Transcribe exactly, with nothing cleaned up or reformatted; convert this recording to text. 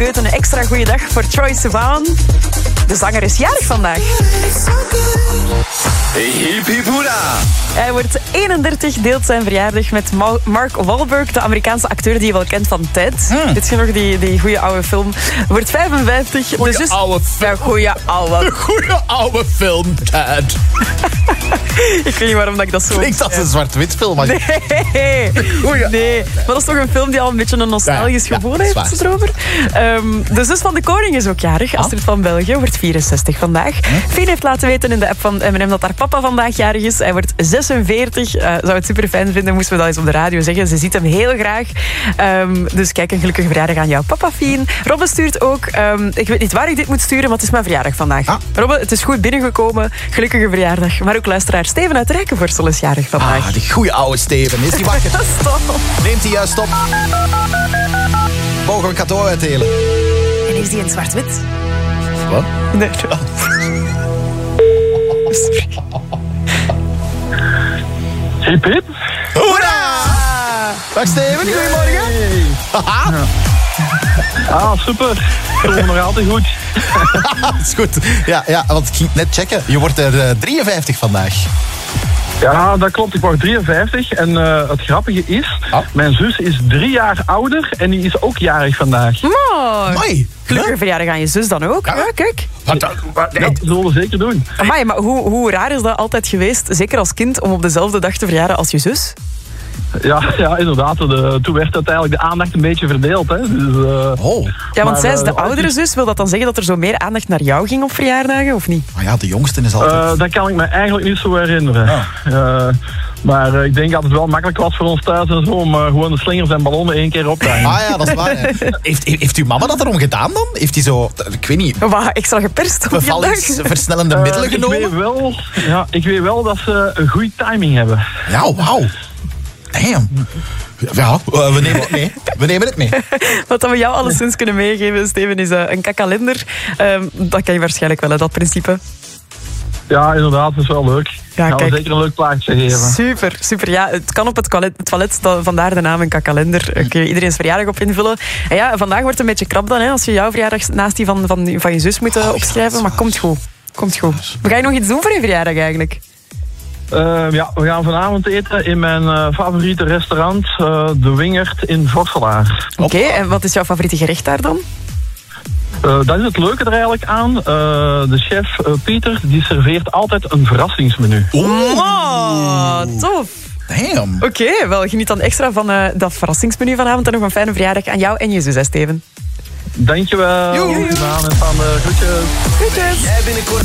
Goethe. Een extra goede dag voor Troye Sivan. De zanger is jarig vandaag. Hip hip hoera! Hij wordt eenendertig, deelt zijn verjaardag met Mark Wahlberg, de Amerikaanse acteur die je wel kent van Ted. Hmm. Dit is nog die, die goede oude film. Wordt vijfenvijftig. Goeie dus oude film. Ja, goeie oude. Goeie oude film, Ted. Ik weet niet waarom dat ik dat zo... Klinkt als een zwart-wit film. Maar... Nee. Goeie nee. Maar dat is toch een film die al een beetje een nostalgisch ja, gevoel ja, heeft. Is erover. Um, de zus van de koning is ook jarig. Astrid ah? van België wordt vierenzestig vandaag. Huh? Fien heeft laten weten in de app van M en M dat haar papa vandaag jarig is. Hij wordt zesenveertig. Uh, zou het super fijn vinden, moesten we dat eens op de radio zeggen. Ze ziet hem heel graag. Um, dus kijk, een gelukkige verjaardag aan jouw papa, Fien. Robbe stuurt ook... Um, ik weet niet waar ik dit moet sturen, maar het is mijn verjaardag vandaag. Ah. Robbe, het is goed binnengekomen. Gelukkige verjaardag. Maar ook luisteraar Steven uit Rijkenvorstel is jarig vandaag. Ah, die goede oude Steven. Is die wakker? Neemt hij juist op. Mogen we een cadeau uitdelen? En is die in zwart-wit? Wat? Nee. Hip hip. Hoera! Dag Steven, goedemorgen. Hey. Ja. Ah, super. Dat is nog altijd goed. Dat is goed. Ja, ja, want ik ging net checken. Je wordt er uh, drieënvijftig vandaag. Ja, dat klopt. Ik word drieënvijftig. En uh, het grappige is, ah? mijn zus is drie jaar ouder en die is ook jarig vandaag. Mooi. Mooi. Gelukkige huh? verjaardag aan je zus dan ook. Ja, ja kijk. Wat, wat, wat, nee. Ja, dat zullen we zeker doen. Amai, maar hoe, hoe raar is dat altijd geweest, zeker als kind, om op dezelfde dag te verjaren als je zus? Ja, ja, inderdaad. De, toen werd uiteindelijk de aandacht een beetje verdeeld. Hè. Dus, uh, oh. Ja, want maar, zij is de oudere zus. Wil dat dan zeggen dat er zo meer aandacht naar jou ging op verjaardagen, of niet? Ah ja, de jongste is altijd... Uh, dat kan ik me eigenlijk niet zo herinneren. Ah. Uh, maar uh, ik denk dat het wel makkelijk was voor ons thuis en zo om uh, gewoon de slingers en ballonnen één keer op te hangen. Ah ja, dat is waar. heeft, heeft uw mama dat erom gedaan dan? Heeft hij zo, ik weet niet... Wat, extra geperst op bevallingsversnellende uh, middelen genomen? Ik weet, wel, ja, ik weet wel dat ze een goede timing hebben. Ja, wauw. Damn. Ja, we nemen het mee. We nemen het mee. Wat we jou alleszins kunnen meegeven, Steven, is uh, een kakalender. Um, dat kan je waarschijnlijk wel, hè, dat principe. Ja, inderdaad, dat is wel leuk. Ja, gaan we zeker een leuk plaatje geven. Super, super. Ja, het kan op het toilet, het toilet vandaar de naam een kakalender. Daar kun je iedereen's verjaardag op invullen. En ja, vandaag wordt het een beetje krap dan, hè, als je jouw verjaardag naast die van, van, van je zus moet uh, opschrijven. Maar komt goed. Komt goed. We gaan nog iets doen voor je verjaardag eigenlijk? Uh, ja, we gaan vanavond eten in mijn uh, favoriete restaurant, uh, De Wingert in Vorselaar. Oké, okay, en wat is jouw favoriete gerecht daar dan? Uh, dat is het leuke er eigenlijk aan. Uh, de chef uh, Pieter, die serveert altijd een verrassingsmenu. Oh, oh tof. Damn. Oké, okay, wel geniet dan extra van uh, dat verrassingsmenu vanavond en nog een fijne verjaardag aan jou en je zus, hè, Steven. Dankjewel. Joe. Goedemiddag en van de groetjes. Groetjes. Jij binnenkort